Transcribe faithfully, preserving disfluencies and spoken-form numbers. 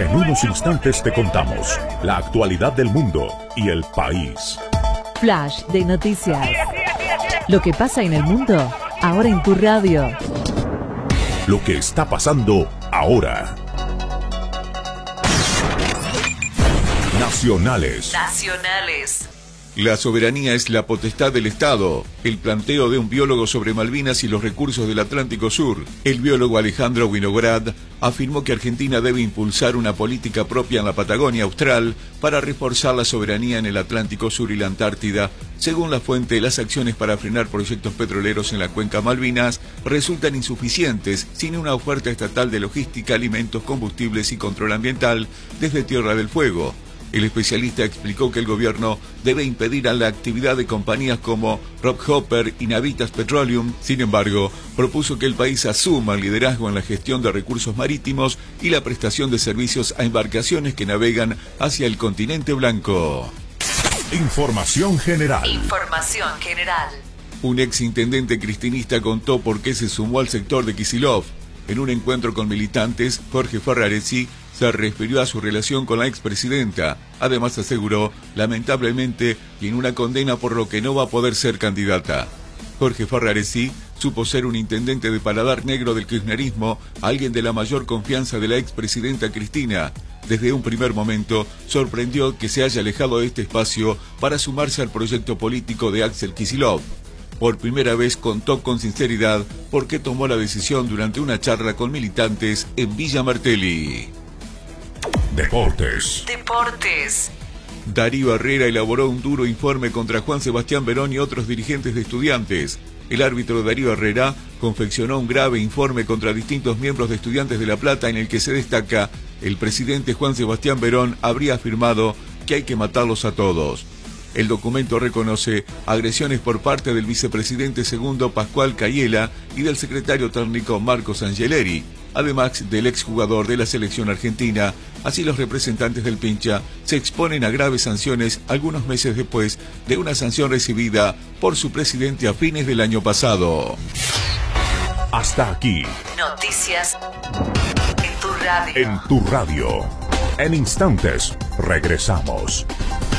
En unos instantes te contamos la actualidad del mundo y el país. Flash de noticias. Lo que pasa en el mundo, ahora en tu radio. Lo que está pasando ahora. Nacionales. Nacionales. La soberanía es la potestad del Estado. El planteo de un biólogo sobre Malvinas y los recursos del Atlántico Sur. El biólogo Alejandro Winograd afirmó que Argentina debe impulsar una política propia en la Patagonia Austral para reforzar la soberanía en el Atlántico Sur y la Antártida. Según la fuente, las acciones para frenar proyectos petroleros en la cuenca Malvinas resultan insuficientes sin una oferta estatal de logística, alimentos, combustibles y control ambiental desde Tierra del Fuego. El especialista explicó que el gobierno debe impedir a la actividad de compañías como Rob Hopper y Navitas Petroleum. Sin embargo, propuso que el país asuma el liderazgo en la gestión de recursos marítimos y la prestación de servicios a embarcaciones que navegan hacia el continente blanco. Información general. Información general. Un ex intendente cristinista contó por qué se sumó al sector de Kicillof. En un encuentro con militantes, Jorge Ferraresi se refirió a su relación con la expresidenta. Además aseguró, lamentablemente, tiene una condena por lo que no va a poder ser candidata. Jorge Ferraresi supo ser un intendente de paladar negro del kirchnerismo, alguien de la mayor confianza de la expresidenta Cristina. Desde un primer momento, sorprendió que se haya alejado de este espacio para sumarse al proyecto político de Axel Kicillof. Por primera vez contó con sinceridad por qué tomó la decisión durante una charla con militantes en Villa Martelli. Deportes. Deportes. Darío Herrera elaboró un duro informe contra Juan Sebastián Verón y otros dirigentes de Estudiantes. El árbitro Darío Herrera confeccionó un grave informe contra distintos miembros de Estudiantes de La Plata en el que se destaca el presidente Juan Sebastián Verón habría afirmado que hay que matarlos a todos. El documento reconoce agresiones por parte del vicepresidente segundo Pascual Cayela y del secretario técnico Marcos Angeleri, además del exjugador de la selección argentina. Así los representantes del Pincha se exponen a graves sanciones algunos meses después de una sanción recibida por su presidente a fines del año pasado. Hasta aquí. Noticias en tu radio. En tu radio. En instantes regresamos.